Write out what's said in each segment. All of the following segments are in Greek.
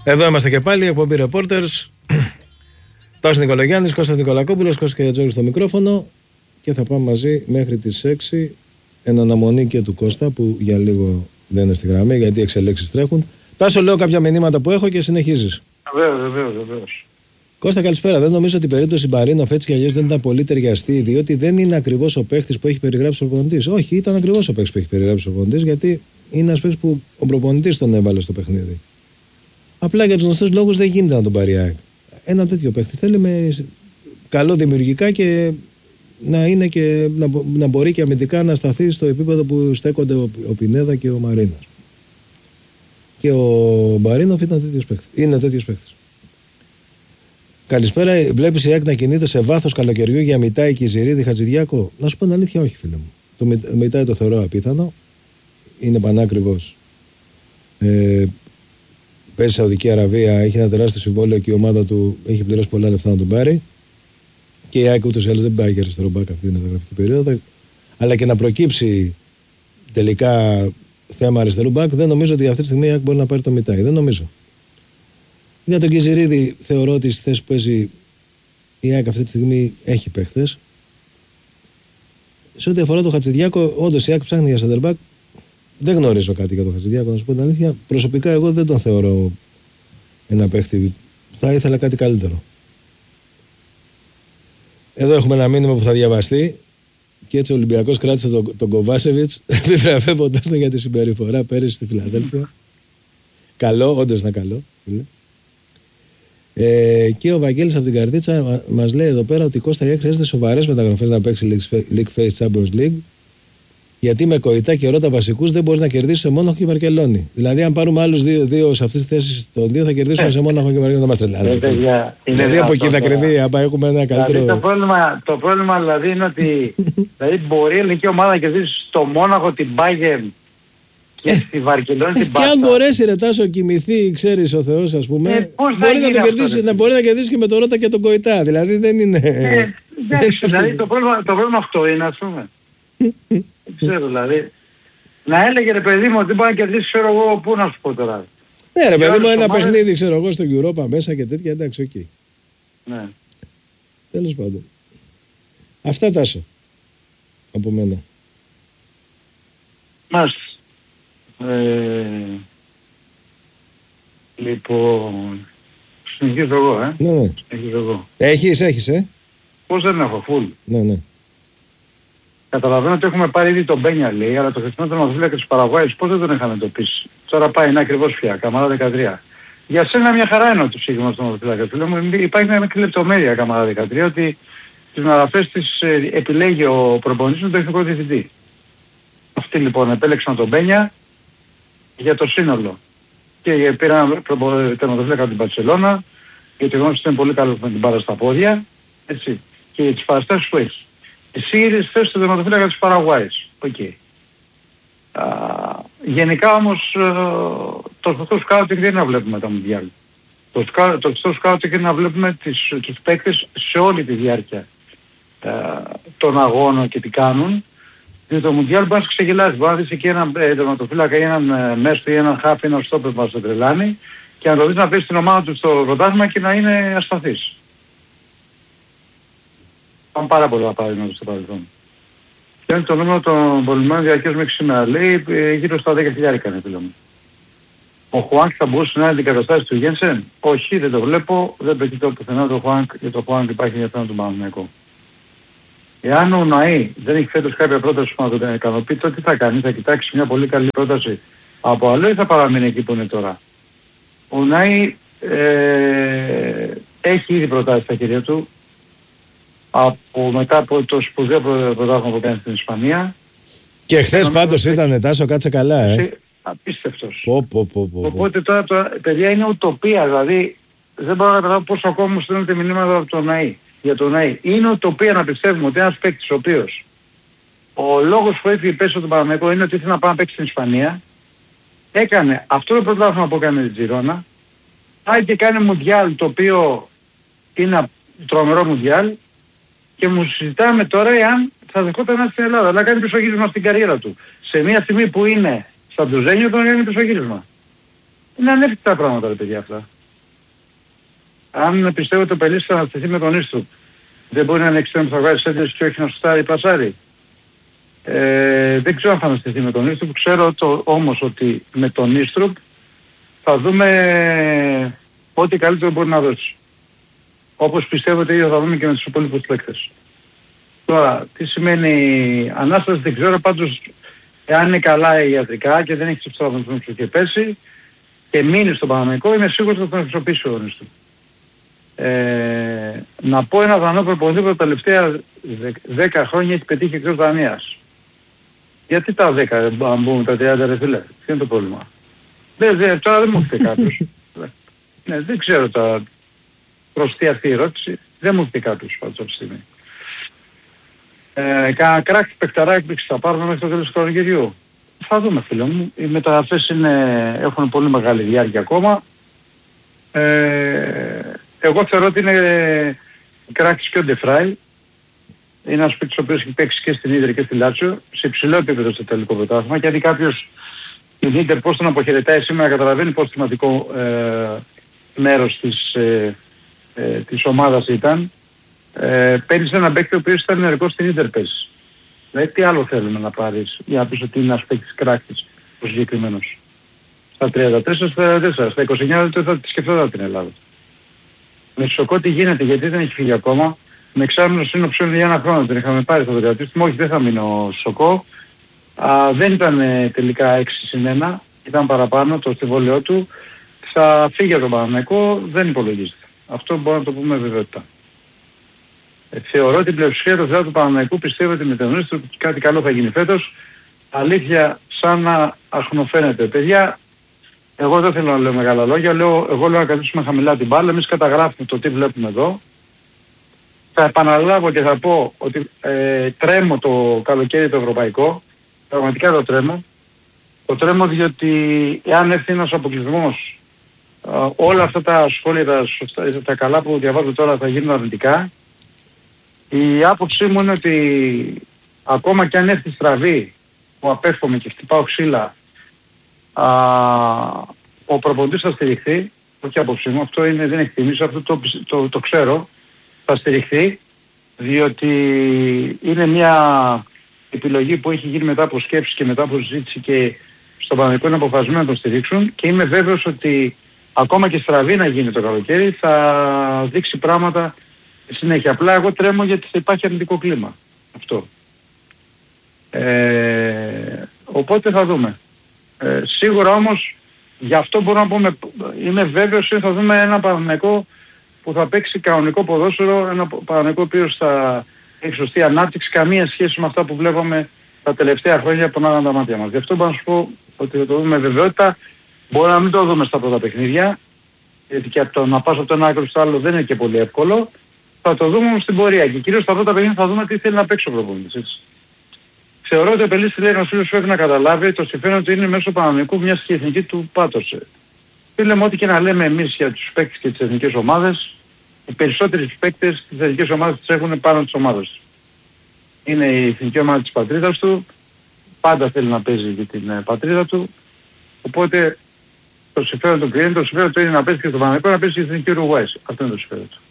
Εδώ είμαστε και πάλι, εκπομπή Reporters. Τάσος Νικολογιάννης, Κώστας Νικολακόπουλος, Κώστας Καγιατζόγλου στο μικρόφωνο και θα πάμε μαζί μέχρι τις 6 εν αναμονή και του Κώστα που για λίγο δεν είναι στη γραμμή γιατί οι εξελίξεις τρέχουν. Τάσο, λέω κάποια μηνύματα που έχω και συνεχίζεις. Βεβαίως. Κώστα, καλησπέρα. Δεν νομίζω ότι η περίπτωση Μπαρίνοφ έτσι κι αλλιώς δεν ήταν πολύ ταιριαστή, διότι δεν είναι ακριβώς ο παίχτης που έχει περιγράψει ο προπονητής. Όχι, ήταν ακριβώς ο παίχτης που έχει περιγράψει ο προπονητής, γιατί είναι ένας παίχτης που ο προπονητής τον έβαλε στο παιχνίδι. Απλά για τους γνωστούς λόγους δεν γίνεται να τον πάρει ΑΕΚ. Ένα τέτοιο παίχτη θέλει με καλό δημιουργικά και να είναι και να μπορεί και αμυντικά να σταθεί στο επίπεδο που στέκονται ο Πινέδα και ο Μαρίνας. Και ο Μπαρίνοφ είναι τέτοιος παίχτης. Καλησπέρα. Βλέπεις η ΑΕΚ να κινείται σε βάθος καλοκαιριού για Μιτάη, Κιζηρίδη, Χατζηδιάκο? Να σου πω την αλήθεια, όχι, φίλε μου. Το Μιτάη το θεωρώ απίθανο. Είναι πανάκριβος. Παίζει Σαουδική Αραβία, έχει ένα τεράστιο συμβόλαιο και η ομάδα του έχει πληρώσει πολλά λεφτά να τον πάρει. Και η ΑΕΚ ούτως ή άλλως δεν πάει για αριστερό μπακ αυτή την μεταγραφική περίοδο. Αλλά και να προκύψει τελικά θέμα αριστερού μπακ, δεν νομίζω ότι αυτή τη στιγμή η ΑΕΚ μπορεί να πάρει το Μιτάη. Δεν νομίζω. Για τον Κιζηρίδη θεωρώ ότι στη θέση που παίζει η ΑΕΚ αυτή τη στιγμή έχει παίχτες. Σε ό,τι αφορά τον Χατζηδιάκο, όντως η ΑΕΚ ψάχνει για center back. Δεν γνωρίζω κάτι για τον Χατζηδιάκο, να σου πω την αλήθεια. Προσωπικά εγώ δεν τον θεωρώ ένα παίχτη. Θα ήθελα κάτι καλύτερο. Εδώ έχουμε ένα μήνυμα που θα διαβαστεί. Και έτσι ο Ολυμπιακός κράτησε τον Κοβάσεβιτς επιβραβεύοντας τον για τη συμπεριφορά πέρυσι στη Φιλαδέλφια. Καλό, όντως ήταν καλό. Και ο Βαγγέλης από την Καρδίτσα μας λέει εδώ πέρα ότι η Κώστα χρειάζεται σοβαρές μεταγραφές να παίξει League Face Champions League. Γιατί με Κοϊτά και Ρώτα βασικούς δεν μπορείς να κερδίσεις σε Μόναχο και Βαρκελόνη. Δηλαδή, αν πάρουμε άλλους δύο σε αυτές τις θέσεις των δύο, θα κερδίσουμε σε Μόναχο και Βαρκελόνη. Δεν μας τρελάζει. Δηλαδή, από εκεί θα κρυβεί, άμα έχουμε ένα καλύτερο. Δηλαδή, το πρόβλημα δηλαδή είναι ότι δηλαδή, μπορεί η ελληνική ομάδα να κερδίσει στο Μόναχο την Bayern και στη Βαρκελόνη την Μπάρσα. Και αν μπορέσει ρε Τάσο κοιμηθεί, ξέρεις ο Θεός, ας πούμε, μπορεί να το κερδίσει, μπορεί να κερδίσει και με το Ρώτα και τον Κοϊτά. Δηλαδή, δεν είναι. Δηλαδή, το πρόβλημα αυτό είναι, ας πούμε. Δεν ξέρω δηλαδή. Να έλεγε ρε παιδί μου ότι μπορεί να κερδίσει, ξέρω εγώ, πού να σου πω τώρα. Ναι, ρε παιδί μου, ένα παιχνίδι, ξέρω εγώ, στο Europa μέσα και τέτοια, εντάξει, οκ. Ναι. Τέλος πάντων. Αυτά Τάσο. Από μένα. Μάλιστα. Λοιπόν. Συνεχίζω εγώ, Ναι. Συνεχίζω εγώ. Έχεις, Πώς δεν έχω, φουλ. Ναι. Καταλαβαίνω ότι έχουμε πάρει ήδη τον Μπένια, λέει, αλλά το χρησιμοποιώ τον Μαθουλία και τους Παραγουάιους πώς δεν τον είχαμε εντοπίσει. Τώρα πάει, είναι ακριβώς πια, Καμαρά 13. Για σένα μια χαρά είναι ότι σύγχρονος τον Μαθουλία. Του λέμε, υπάρχει μια μικρή λεπτομέρεια Καμαρά 13, ότι τις μεταγραφές τις επιλέγει ο προπονητής του τεχνικό διευθυντή. Αυτοί λοιπόν επέλεξαν τον Μπένια για το σύνολο. Και πήραν τερματοφύλακα από την Μπαρσελόνα, γιατί γνώρισε ότι είναι πολύ καλό με την μπάλα στα πόδια, έτσι. Και για τις παραστάσεις που έχει. Εσύ είδες θέση του τερματοφύλακα της Παραγουάης. Οκ. Γενικά όμως το σωστό σκάουτινγκ δεν είναι να βλέπουμε τα Μουντιάλ. Το σωστό σκάουτινγκ είναι να βλέπουμε τους παίκτες σε όλη τη διάρκεια των αγώνων και τι κάνουν. Γιατί το Μουντιάλ μπορεί να σου ξεγελάσει. Μπορεί να δεις εκεί έναν τερματοφύλακα ή έναν μέσο ή έναν χάφ ή έναν στόπερ που μας το τρελάνει και να το δεις να παίζει την ομάδα του στο πρωτάθλημα και να είναι ασταθής. Πάμε πάρα πολλά παραδείγματα στο παρελθόν. Και είναι το νούμερο των πολυμένων διαρκείων μέχρι σήμερα. Λέει γύρω στα 10.000 είναι φίλο μου. Ο Χουάνκ θα μπορούσε να είναι αντικαταστάσεις του Γένσεν. Όχι, δεν το βλέπω. Δεν πετύχω πουθενά το Χουάνκ. Για το Χουάνκ υπάρχει ενδιαφέρον του Παναθηναϊκού. Εάν ο Ναή δεν έχει φέτος κάποια πρόταση που να τον ικανοποιεί, τότε τι θα κάνει? Θα κοιτάξει μια πολύ καλή πρόταση από άλλο ή θα παραμείνει εκεί που είναι τώρα? Ο Ναή έχει ήδη προτάσει στα χέρια του μετά από το σπουδαίο πρωτάθλημα που κάνει στην Ισπανία. Και χθες πάντως ήταν, Τάσο, κάτσε καλά, Απίστευτος. Οπότε τώρα, παιδιά, είναι ουτοπία. Δηλαδή, δεν μπορώ να καταλάβω πόσο ακόμα μου στέλνετε μηνύματα από τον Ναή. Για τον Ναή. Είναι ουτοπία να πιστεύουμε ότι ένας παίκτης ο οποίος ο λόγος που έφυγε πέσει τον Παναθηναϊκό είναι ότι ήθελε να πάει να παίξει στην Ισπανία. Έκανε αυτό το πρωτάθλημα που έκανε την Τζιρόνα. Πάει και κάνει Μουντιάλ, το οποίο είναι τρομερό Μουντιάλ. Και μου συζητάμε τώρα εάν θα δεχόταν να στην Ελλάδα. Αλλά κάνει πισωγύρισμα στην καριέρα του. Σε μια στιγμή που είναι στα ντουζένιο τον κάνει πισωγύρισμα. Είναι ανέφικτα πράγματα, ρε παιδιά, αυτά. αν πιστεύω ότι ο Πελής θα αναστηθεί με τον Ίστρου, δεν μπορεί να είναι εξτρέμ που θα βγάζει σέντρες και όχι να σουτάρει πασάρι. Δεν ξέρω αν θα αναστηθεί με τον Ίστρουπ. Ξέρω όμως ότι με τον Ίστρουπ θα δούμε ό,τι καλύτερο μπορεί να δώσει. Όπως πιστεύω ότι θα δούμε και με τους υπόλοιπους παίκτες. Τώρα, τι σημαίνει ανάσταση δεν ξέρω, πάντως εάν είναι καλά ιατρικά και δεν έχει τους τραυματισμούς που είχε πέσει και μείνει στον Παναμαϊκό, είμαι σίγουρος ότι θα τον χρησιμοποιήσει ο Ίστρουπ. Να πω ένα Δανό προπονητή που τα τελευταία 10 χρόνια έχει πετύχει εκτός Δανίας. Γιατί τα 10, αν μπούμε τα 30 ρε φίλε, ποιο είναι το πρόβλημα. Τώρα δεν μου έρχεται κάποιος. Ναι, δεν ξέρω τώρα, προστεί αυτή η ερώτηση, δεν μου έρχεται κάποιος πάντως αυτή τη στιγμή. Κάνα κράκ παικταρά έκπληξη θα πάρουμε μέχρι το τέλος του καλοκαιριού. Θα δούμε φίλε μου, οι μεταγραφές έχουν πολύ μεγάλη διάρκεια ακόμα. Εγώ θεωρώ ότι είναι κράκης και ο Ντεφράι. Είναι ένας παίκτης ο οποίος έχει παίξει και στην Ίντερ και στη Λάτσιο σε υψηλό επίπεδο στο τελικό πρωτάθλημα και αν δει κάποιος την Ίντερ πώς τον αποχαιρετάει σήμερα καταλαβαίνει πόσο σημαντικό μέρος της ομάδας ήταν. Παίρνεις έναν παίκτη ο οποίος ήταν ενεργός στην Ίντερ πέρσι. Δηλαδή τι άλλο θέλουμε να πάρεις για να πεις ότι είναι ένας παίκτης κράκης ο συγκεκριμένος. Στα 34, στα 44, στα 29 δεν θα τη σκεφτόταν την Ελλάδα. Με Σοκό τι γίνεται γιατί δεν έχει φύγει ακόμα. Με εξάμηνο σύνοψη είναι για ένα χρόνο, την είχαμε πάρει στο διατίστημα, όχι δεν θα μείνει ο Σοκό. Δεν ήταν τελικά 6-1, ήταν παραπάνω το συμβόλαιό του. Θα φύγει από τον Παναμαϊκό, δεν υπολογίζεται. Αυτό μπορούμε να το πούμε βεβαιότητα. Θεωρώ ότι η πλειοψηφία του θεάτρου του Παναμαϊκού πιστεύω ότι με τον Ίστρο κάτι καλό θα γίνει φέτος. Αλήθεια σαν να αχνοφαίνεται. Παιδιά, εγώ δεν θέλω να λέω μεγάλα λόγια, εγώ λέω να κρατήσουμε χαμηλά την μπάλα, εμείς καταγράφουμε το τι βλέπουμε εδώ. Θα επαναλάβω και θα πω ότι τρέμω το καλοκαίρι το ευρωπαϊκό, πραγματικά το τρέμω. Το τρέμω διότι εάν έρθει ένας αποκλεισμός, όλα αυτά τα σχόλια, τα καλά που διαβάζω τώρα θα γίνουν αρνητικά. Η άποψή μου είναι ότι ακόμα και αν έρθει στραβή που απέφχομαι και χτυπάω ξύλα, ο προπονητής θα στηριχθεί, όχι άποψή μου, αυτό είναι, δεν εκτιμήσω, αυτό το ξέρω. Θα στηριχθεί, διότι είναι μια επιλογή που έχει γίνει μετά από σκέψη και μετά από συζήτηση και στον Παναμαϊκό είναι αποφασισμένο να τον στηρίξουν και είμαι βέβαιος ότι ακόμα και στραβή να γίνει το καλοκαίρι θα δείξει πράγματα συνέχεια. Απλά εγώ τρέμω γιατί θα υπάρχει αρνητικό κλίμα. Αυτό. Οπότε θα δούμε. Σίγουρα όμως γι' αυτό μπορώ να πούμε, είμαι βέβαιος ότι θα δούμε ένα Παναμαϊκό που θα παίξει κανονικό ποδόσφαιρο, ένα Παναμαϊκό ο οποίος θα έχει σωστή ανάπτυξη, καμία σχέση με αυτά που βλέπαμε τα τελευταία χρόνια που ανάγαν τα μάτια μας. Γι' αυτό μπορώ να σου πω ότι θα το δούμε βεβαιότητα. Μπορεί να μην το δούμε στα πρώτα παιχνίδια, γιατί και το να πας από το ένα άκρο στο άλλο δεν είναι και πολύ εύκολο. Θα το δούμε όμως στην πορεία και κυρίως στα πρώτα παιχνίδια θα δούμε τι θέλει να παίξει ο προπονητής. Θεωρώ ότι ο Πελής λέει ένας φίλος πρέπει να καταλάβει το συμφέρον του είναι μέσω Παναμαϊκού μιας και η εθνική του πάτωσε. Τι λέμε ό,τι και να λέμε εμείς για τους παίκτες και τις εθνικές ομάδες, οι περισσότεροι παίκτες της εθνικής ομάδας τις έχουν πάνω της ομάδας τους. Είναι η εθνική ομάδα της πατρίδας του, πάντα θέλει να παίζει για την πατρίδα του, οπότε το συμφέρον του κλείνει, το συμφέρον του είναι να παίζει και στο Παναμαϊκό, να παίζει και στην εθνική Ουρουγουάης. Αυτό είναι το συμφέρον του.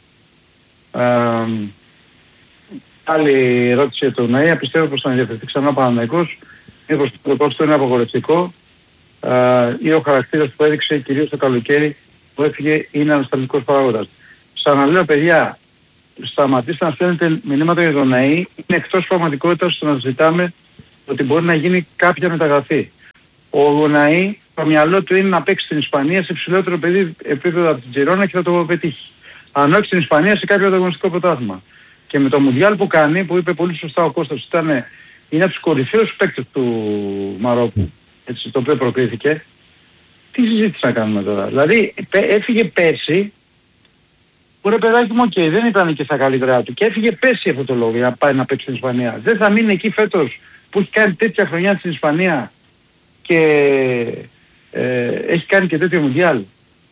Άλλη ερώτηση για τον ΝΑΗ, πιστεύω πως θα ενδιαφερθεί ξανά ο Παναμαϊκός, μήπως το κόστος είναι απογορευτικό ή ο χαρακτήρας που έδειξε κυρίως το καλοκαίρι που έφυγε είναι ανασταλτικός παράγοντας. Ξαναλέω παιδιά, σταματήστε να στέλνετε μηνύματα για τον ΝΑΗ, είναι εκτός πραγματικότητας το να ζητάμε ότι μπορεί να γίνει κάποια μεταγραφή. Ο ΝΑΗ, το μυαλό του είναι να παίξει στην Ισπανία σε υψηλότερο επίπεδο από την Τζιρόνα και θα το πετύχει. Αν όχι στην Ισπανία σε κάποιο ανταγωνιστικό πρωτάθλημα. Και με το Μουντιάλ που κάνει, που είπε πολύ σωστά ο Κώστας, είναι από τους κορυφαίους παίκτες του Μαρόκου, έτσι, το οποίο προκρίθηκε. Τι συζήτηση να κάνουμε τώρα. Δηλαδή έφυγε πέρσι, που ρε παιδάκι μου δεν ήταν και στα καλύτερά του και έφυγε πέρσι αυτό το λόγο για να πάει να παίξει στην Ισπανία. Δεν θα μείνει εκεί φέτος που έχει κάνει τέτοια χρονιά στην Ισπανία και έχει κάνει και τέτοιο Μουντιάλ.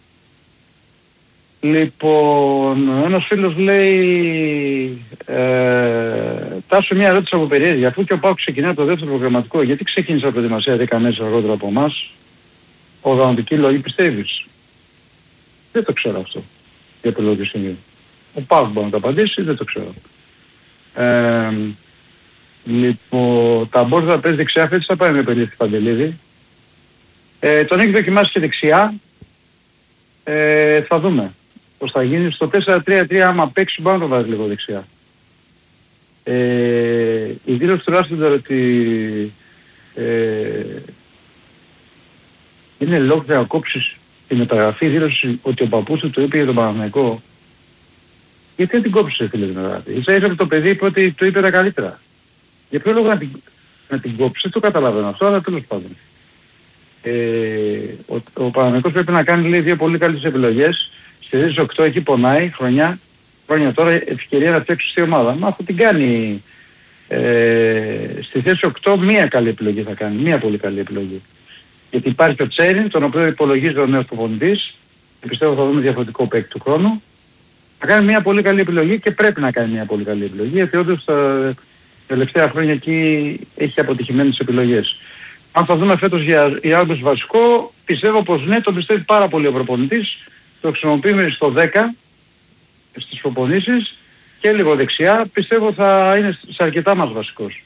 Λοιπόν, ένας φίλος λέει Τάσο μια ερώτηση από περιέργεια. Αφού και ο ΠΑΟΚ ξεκινάει το δεύτερο προγραμματικό, γιατί ξεκίνησε από προετοιμασία 10 μέρες αργότερα από εμάς? Οργανωτική λόγη πιστεύεις? Δεν το ξέρω αυτό. για επιλογή του σημείου. Ο ΠΑΟΚ μπορεί να το απαντήσει, δεν το ξέρω. Λοιπόν, τα Μπόρδα παίζει δεξιά, φέτος θα πάει με Πελίστη Παντελίδη. Τον έχει δοκιμάσει και δεξιά. Θα δούμε πώς θα γίνει. Στο 4-3-3 άμα παίξει μπορεί να το βάζει λίγο δεξιά. Η δήλωση του Ράστοντερ ότι είναι λόγο να κόψεις τη μεταγραφή, η δήλωση ότι ο παππούς του το είπε για τον Παναθηναϊκό. Γιατί δεν την κόψεις φίλε τη μεταγραφή? Ίσα-ίσα το παιδί είπε ότι το είπε τα καλύτερα. Για ποιο λόγο να την κόψεις, δεν το καταλαβαίνω αυτό, αλλά τέλος πάντων. Ο Παναθηναϊκός πρέπει να κάνει λέει 2 πολύ καλές επιλογές. Στη θέση 8 εκεί πονάει χρόνια τώρα ευκαιρία να φτιάξει τη ομάδα. Μα αφού την κάνει στη θέση 8 μία καλή επιλογή θα κάνει, μία πολύ καλή επιλογή. Γιατί υπάρχει ο Τσέριν, τον οποίο υπολογίζει ο νέος προπονητής, και πιστεύω θα δούμε διαφορετικό παίκτη του χρόνου. Θα κάνει μια πολύ καλή επιλογή και πρέπει να κάνει μια πολύ καλή επιλογή, γιατί όντως τα τελευταία χρόνια εκεί έχει αποτυχημένες επιλογές. Αν θα δούμε φέτος για όντως βασικό, πιστεύω πως ναι, το πιστεύει πάρα πολύ ο προπονητής, το χρησιμοποιούμε στο 10 στις προπονήσεις και λίγο δεξιά, πιστεύω θα είναι σε αρκετά μας βασικός.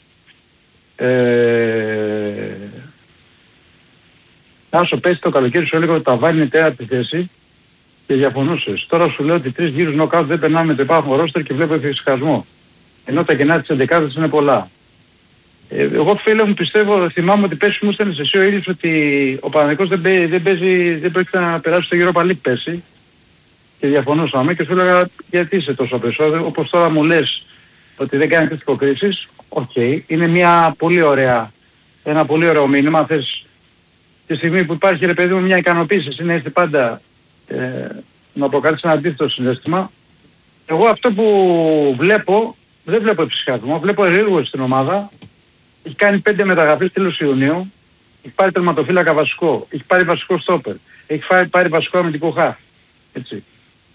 Άσο πέσει το καλοκαίρι σου έλεγα ότι τα βάλει είναι τέταρτη θέση και διαφωνούσες. Τώρα σου λέω ότι 3 γύρους νοκάουτ δεν περνάμε με το υπάρχον ρόστερ και βλέπω εφησυχασμό. Ενώ τα κενά της 11ης είναι πολλά. Εγώ φίλε μου πιστεύω, θυμάμαι ότι πέσει μου στέλνεις εσύ ο ίδιος ότι ο Παναθηναϊκός δεν πρόκειται να περάσει στο Europa League πέσει. Και διαφωνούσαμε και σου έλεγα γιατί είσαι τόσο περισσότερο, όπως τώρα μου λες ότι δεν κάνεις τις υποκρίσεις. Είναι ένα πολύ ωραίο μήνυμα. Θες τη στιγμή που υπάρχει ρε παιδί μου μια ικανοποίηση, είναι έτσι πάντα να αποκαλύψει ένα αντίθετο συναίσθημα. Εγώ αυτό που βλέπω, δεν βλέπω εψυχιασμό, βλέπω ερήργο στην ομάδα. Έχει κάνει 5 μεταγραφές τέλος Ιουνίου, έχει πάρει τερματοφύλακα βασικό, έχει πάρει βασικό στόπερ, έχει πάρει βασικό αμυντικό χαφ. Έτσι.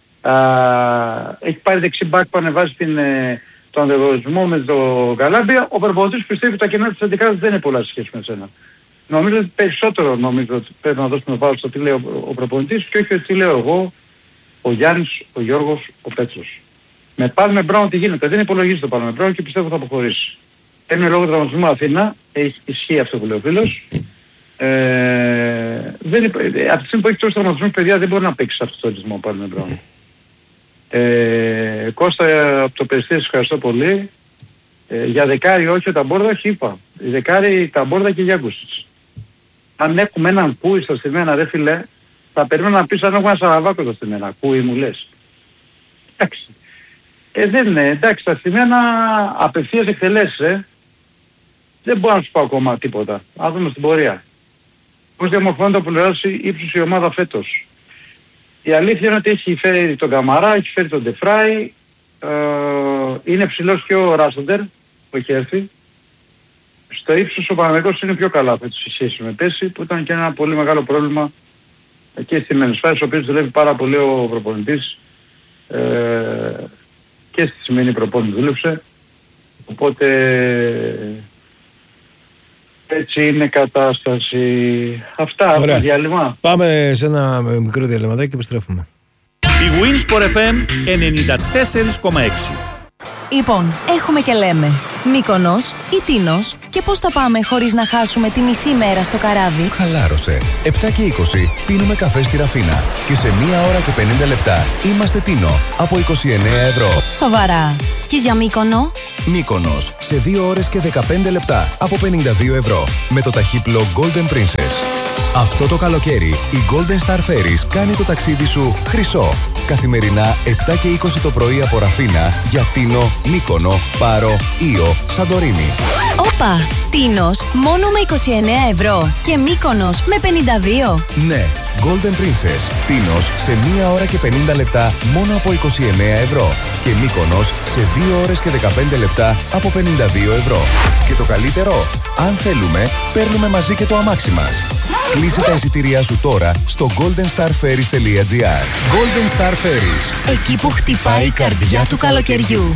Έχει πάρει δεξί μπακ που ανεβάζει τον ανταγωνισμό με το Καλάμπια. Ο προπονητής πιστεύει ότι τα κενά της 11ης δεν είναι πολλά σχέση με σένα. Νομίζω ότι περισσότερο ότι πρέπει να δώσουμε βάρος στο τι λέει ο προπονητής και όχι ότι τι λέω εγώ, ο Γιάννης, ο Γιώργος, ο Πέτσος. Με Πάλμε Μπράουν τι γίνεται, δεν υπολογίζει το Πάλμε Μπράουν και πιστεύω θα αποχωρήσει. Έμεινε λόγω τραυματισμού Αθήνα, ισχύει αυτό που λέει ο φίλος. Από τη στιγμή που έχει τόσο τραυματισμούς παιδιά δεν μπορεί να παίξει αυτό το ρυθμό ο Πάλμε Μπράουν. Κώστα από το Περιστέρι ευχαριστώ πολύ. Για δεκάρι όχι ο Ταμπόρδα, όχι είπα. Η δεκάρι Ταμπόρδα και Γιάνκουσιτς. Αν έχουμε έναν Κούι στα στημένα ρε φίλε, θα περίμενα να πεις αν έχουμε ένα Σαραβάκο στα στημένα. Κούι μου λες. Εντάξει. Δεν είναι. Εντάξει, στα στημένα απευθείας εκτελέσεις δεν μπορώ να σου πω ακόμα τίποτα. Να δούμε στην πορεία. Πώς διαμορφώνεται που πληρώσει ύψους η ομάδα φέτος. Η αλήθεια είναι ότι έχει φέρει τον Καμαρά, έχει φέρει τον Ντεφράι, είναι ψηλός και ο Ράστοντερ που έχει έρθει. Στο ύψος ο Παναθηναϊκός είναι πιο καλά φέτος σε σχέση με πέρσι, που ήταν και ένα πολύ μεγάλο πρόβλημα και στη Μενεσφάρης, ο οποίος δουλεύει πάρα πολύ ο προπονητής και στη σημερινή προπόνηση δούλεψε. Οπότε έτσι είναι κατάσταση. Αυτά, από το διάλειμμα. Πάμε σε ένα μικρό διαλυματάκι και επιστρέφουμε. Η Winsport FM 94,6. Λοιπόν, έχουμε και λέμε Μύκονος ή Τίνος και πώς θα πάμε χωρίς να χάσουμε τη μισή μέρα στο καράβι. Χαλάρωσε. 7 και 20 πίνουμε καφέ στη Ραφίνα και σε 1 ώρα και 50 λεπτά είμαστε Τίνο από 29 ευρώ. Σοβαρά. Και για Μύκονο? Μύκονος σε 2 ώρες και 15 λεπτά από 52 ευρώ με το ταχύπλο Golden Princess. Αυτό το καλοκαίρι η Golden Star Ferries κάνει το ταξίδι σου χρυσό. Καθημερινά 7 και 20 το πρωί από Ραφίνα για Τίνο, Μύκονο, Πάρο, Ήο, Σαντορίνη. Όπα! Τίνος μόνο με 29 ευρώ και Μύκονος με 52. Ναι, Golden Princess. Τίνος σε 1 ώρα και 50 λεπτά μόνο από 29 ευρώ και Μύκονος σε 2 ώρες και 15 λεπτά από 52 ευρώ. Και το καλύτερο, αν θέλουμε, παίρνουμε μαζί και το αμάξι μας. Κλείσε τα εισιτήριά σου τώρα στο goldenstarferries.gr. Golden Star Ferries. Εκεί που χτυπάει η καρδιά του καλοκαιριού.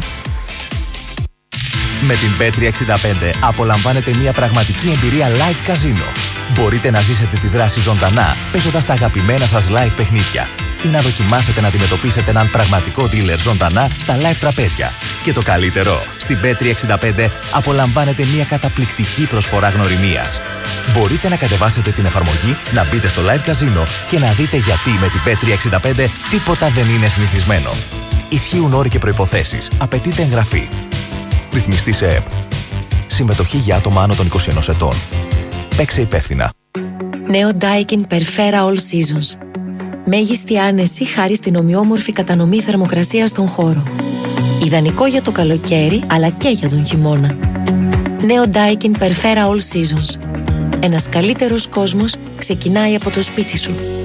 Με την Bet365 απολαμβάνετε μια πραγματική εμπειρία live casino. Μπορείτε να ζήσετε τη δράση ζωντανά, παίζοντας τα αγαπημένα σας live παιχνίδια. ή να δοκιμάσετε να αντιμετωπίσετε έναν πραγματικό dealer ζωντανά στα live τραπέζια. Και το καλύτερο, στην Bet365 απολαμβάνετε μια καταπληκτική προσφορά γνωριμίας. Μπορείτε να κατεβάσετε την εφαρμογή, να μπείτε στο live καζίνο και να δείτε γιατί με την Bet365 τίποτα δεν είναι συνηθισμένο. Ισχύουν όροι και προϋποθέσεις. Απαιτείται εγγραφή. Ρυθμιστή σε ΕΠ. Συμμετοχή για άτομα άνω των 21 ετών. Παίξε υπεύθυνα. Νέο Daikin Perfera All Seasons. Μέγιστη άνεση χάρη στην ομοιόμορφη κατανομή θερμοκρασίας στον χώρο. Ιδανικό για το καλοκαίρι, αλλά και για τον χειμώνα. Νέο Daikin Perfera All Seasons. Ένας καλύτερος κόσμος ξεκινάει από το σπίτι σου.